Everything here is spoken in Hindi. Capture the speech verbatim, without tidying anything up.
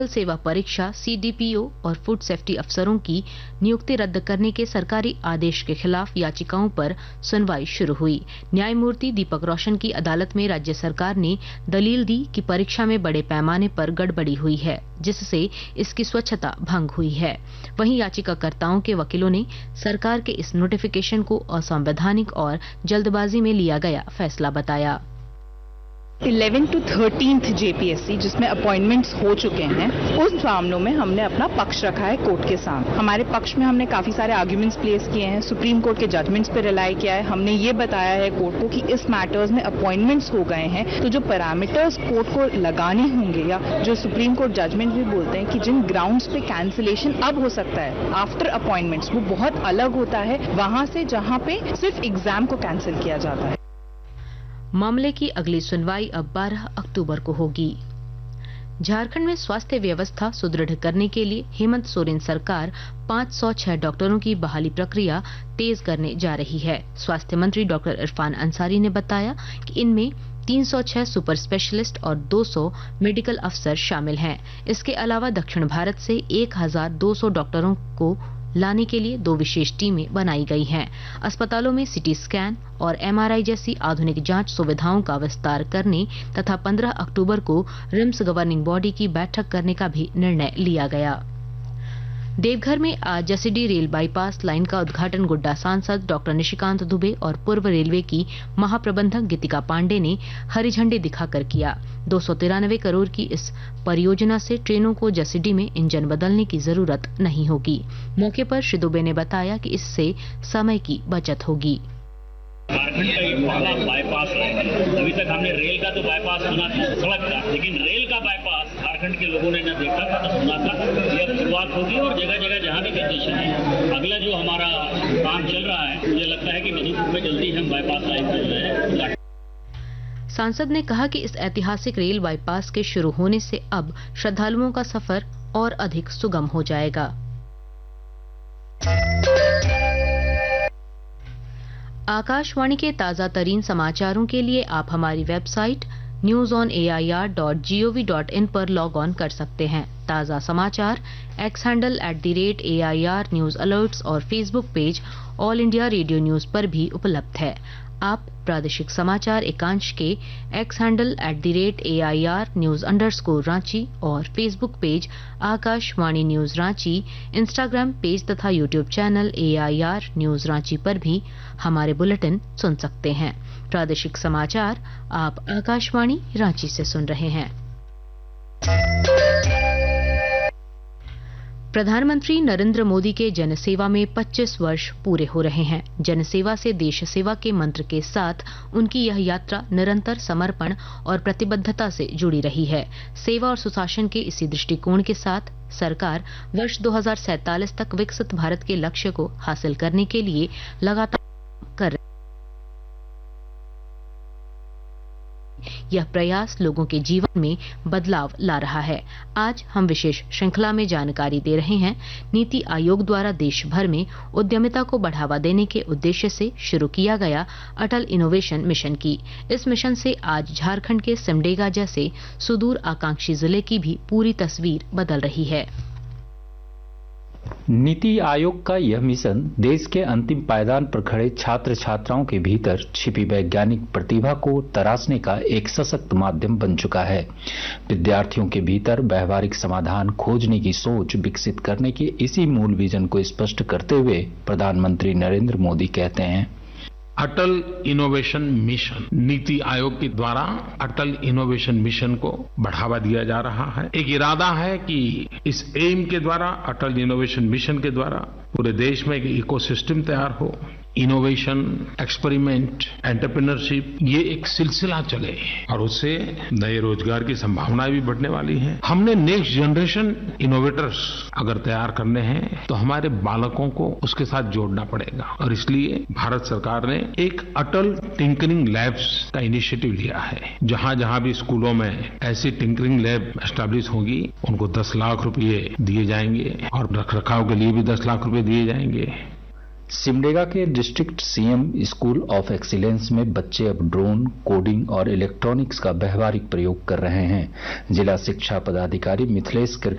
सेवा परीक्षा सीडीपीओ और फूड सेफ्टी अफसरों की नियुक्ति रद्द करने के सरकारी आदेश के खिलाफ याचिकाओं पर सुनवाई शुरू हुई। न्यायमूर्ति दीपक रोशन की अदालत में राज्य सरकार ने दलील दी कि परीक्षा में बड़े पैमाने पर गड़बड़ी हुई है, जिससे इसकी स्वच्छता भंग हुई है। वहीं याचिकाकर्ताओं के वकीलों ने सरकार के इस नोटिफिकेशन को असंवैधानिक और जल्दबाजी में लिया गया फैसला बताया। इलेवन टू थर्टीन्थ जेपीएससी जिसमें अपॉइंटमेंट्स हो चुके हैं, उस मामलों में हमने अपना पक्ष रखा है कोर्ट के सामने। हमारे पक्ष में हमने काफी सारे आर्ग्यूमेंट्स प्लेस किए हैं, सुप्रीम कोर्ट के जजमेंट्स पे रिलाई किया है। हमने ये बताया है कोर्ट को कि इस मैटर्स में अपॉइंटमेंट्स हो गए हैं, तो जो पैरामीटर्स कोर्ट को लगाने होंगे या जो सुप्रीम कोर्ट जजमेंट भी बोलते हैं कि जिन ग्राउंड्स पे कैंसिलेशन अब हो सकता है आफ्टर अपॉइंटमेंट्स, वो बहुत अलग होता है वहां से जहां पे सिर्फ एग्जाम को कैंसिल किया जाता है। मामले की अगली सुनवाई अब बारह अक्टूबर को होगी। झारखंड में स्वास्थ्य व्यवस्था सुदृढ़ करने के लिए हेमंत सोरेन सरकार पाँच सौ छह डॉक्टरों की बहाली प्रक्रिया तेज करने जा रही है। स्वास्थ्य मंत्री डॉक्टर इरफान अंसारी ने बताया कि इनमें तीन सौ छह सुपर स्पेशलिस्ट और दो सौ मेडिकल अफसर शामिल हैं। इसके अलावा दक्षिण भारत से एक हज़ार दो सौ डॉक्टरों को लाने के लिए दो विशेष टीमें बनाई गई हैं। अस्पतालों में सीटी स्कैन और एमआरआई जैसी आधुनिक जांच सुविधाओं का विस्तार करने तथा पंद्रह अक्टूबर को रिम्स गवर्निंग बॉडी की बैठक करने का भी निर्णय लिया गया। देवघर में आज जसीडीह रेल बाईपास लाइन का उद्घाटन गोड्डा सांसद डॉक्टर निशिकांत दुबे और पूर्व रेलवे की महाप्रबंधक गीतिका पांडे ने हरी झंडी दिखाकर किया। दो सौ तिरानवे करोड़ की इस परियोजना से ट्रेनों को जसीडीह में इंजन बदलने की जरूरत नहीं होगी। मौके पर श्री दुबे ने बताया कि इससे समय की बचत होगी। झारखंड का ये पहला बाईपास लाइन है। अभी तक हमने रेल का तो बाईपास सुना था, सड़क का, लेकिन रेल का बाईपास झारखंड के लोगों ने न देखा था न सुना था। यह शुरुआत होगी और जगह जगह जहां भी कंजेशन है, अगला जो हमारा काम चल रहा है, मुझे लगता है कि मधुपुर में जल्दी हम बाईपास लाइन कर रहे हैं। सांसद ने कहा कि इस ऐतिहासिक रेल बाईपास के शुरू होने से अब श्रद्धालुओं का सफर और अधिक सुगम हो जाएगा। आकाशवाणी के ताजा तरीन समाचारों के लिए आप हमारी website news on A I R dot G O V dot in पर लॉग ऑन कर सकते हैं। ताजा समाचार x handle at the rate A I R news alerts और Facebook page all India radio news पर भी उपलब्ध है। आप प्रादेशिक समाचार एकांश के x handle at the rate A I R news underscore Ranchi और Facebook page Akashvani news Ranchi, Instagram page तथा YouTube channel A I R news Ranchi पर भी हमारे बुलेटिन सुन सकते हैं। प्रादेशिक समाचार आप आकाशवाणी रांची से सुन रहे हैं। प्रधानमंत्री नरेंद्र मोदी के जनसेवा में पच्चीस वर्ष पूरे हो रहे हैं। जनसेवा से देश सेवा के मंत्र के साथ उनकी यह यात्रा निरंतर समर्पण और प्रतिबद्धता से जुड़ी रही है। सेवा और सुशासन के इसी दृष्टिकोण के साथ सरकार वर्ष दो हज़ार सैंतालीस तक विकसित भारत के लक्ष्य को हासिल करने के लिए लगातार कर रही है। यह प्रयास लोगों के जीवन में बदलाव ला रहा है। आज हम विशेष श्रृंखला में जानकारी दे रहे हैं नीति आयोग द्वारा देश भर में उद्यमिता को बढ़ावा देने के उद्देश्य से शुरू किया गया अटल इनोवेशन मिशन की। इस मिशन से आज झारखंड के सिमडेगा जैसे सुदूर आकांक्षी जिले की भी पूरी तस्वीर बदल रही है। नीति आयोग का यह मिशन देश के अंतिम पायदान पर खड़े छात्र छात्राओं के भीतर छिपी वैज्ञानिक प्रतिभा को तराशने का एक सशक्त माध्यम बन चुका है। विद्यार्थियों के भीतर व्यावहारिक समाधान खोजने की सोच विकसित करने के इसी मूल विजन को स्पष्ट करते हुए प्रधानमंत्री नरेंद्र मोदी कहते हैं, अटल इनोवेशन मिशन नीति आयोग के द्वारा अटल इनोवेशन मिशन को बढ़ावा दिया जा रहा है। एक इरादा है कि इस एम के द्वारा, अटल इनोवेशन मिशन के द्वारा पूरे देश में एक इकोसिस्टम तैयार हो। इनोवेशन, एक्सपेरिमेंट, एंटरप्रेन्योरशिप ये एक सिलसिला चले और उससे नए रोजगार की संभावनाएं भी बढ़ने वाली हैं। हमने नेक्स्ट जनरेशन इनोवेटर्स अगर तैयार करने हैं तो हमारे बालकों को उसके साथ जोड़ना पड़ेगा और इसलिए भारत सरकार ने एक अटल टिंकरिंग लैब्स का इनिशिएटिव लिया है। जहां जहां भी स्कूलों में ऐसी टिंकरिंग लैब एस्टैब्लिश होगी उनको दस लाख रुपये दिए जाएंगे और रख रखाव के लिए भी दस लाख रुपये दिए जाएंगे। सिमडेगा के district CM school of excellence में बच्चे अब ड्रोन, कोडिंग और इलेक्ट्रॉनिक्स का व्यावहारिक प्रयोग कर रहे हैं। जिला शिक्षा पदाधिकारी मिथिलेश